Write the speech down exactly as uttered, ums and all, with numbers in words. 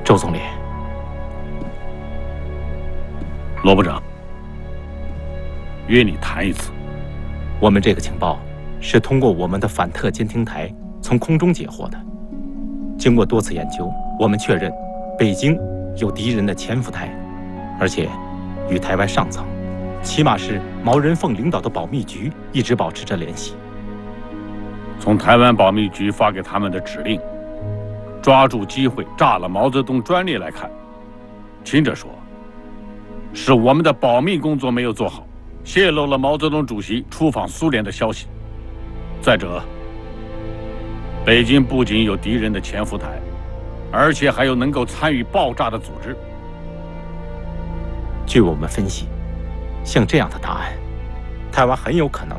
周总理， 罗部长，约你谈一次。 我们这个情报是通过我们的反特监听台从空中截获的。经过多次研究，我们确认北京有敌人的潜伏台，而且与台湾上层，起码是毛人凤领导的保密局一直保持着联系。 从台湾保密局发给他们的指令，抓住机会炸了毛泽东专列来看，轻者说，是我们的保密工作没有做好，泄露了毛泽东主席出访苏联的消息；再者，北京不仅有敌人的潜伏台，而且还有能够参与爆炸的组织。 据我们分析，像这样的答案，台湾很有可能